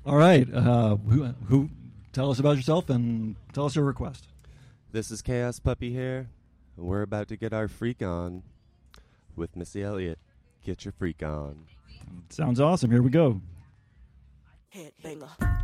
All right. Who? Tell us about yourself and tell us your request. This is Chaos Puppy here, and we're about to get our freak on with Missy Elliott. Get your freak on. Sounds awesome. Here we go. Headbanger.